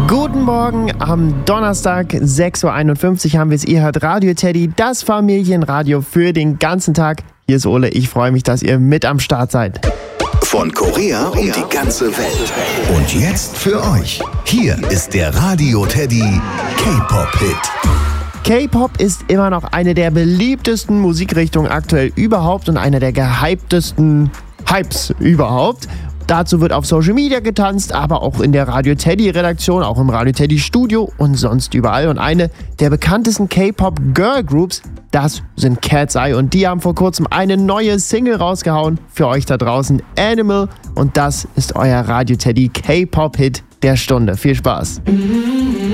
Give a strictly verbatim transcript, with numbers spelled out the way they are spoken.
Guten Morgen am Donnerstag, sechs Uhr einundfünfzig haben wir es. Ihr hört Radio Teddy, das Familienradio für den ganzen Tag. Hier ist Ole, ich freue mich, dass ihr mit am Start seid. Von Korea um die ganze Welt. Und jetzt für euch. Hier ist der Radio Teddy K-Pop-Hit. K-Pop ist immer noch eine der beliebtesten Musikrichtungen aktuell überhaupt und einer der gehyptesten Hypes überhaupt. Dazu wird auf Social Media getanzt, aber auch in der Radio Teddy Redaktion, auch im Radio Teddy Studio und sonst überall. Und eine der bekanntesten K-Pop Girl Groups, das sind Cat's Eye. Und die haben vor kurzem eine neue Single rausgehauen für euch da draußen, Animal. Und das ist euer Radio Teddy K-Pop Hit der Stunde. Viel Spaß.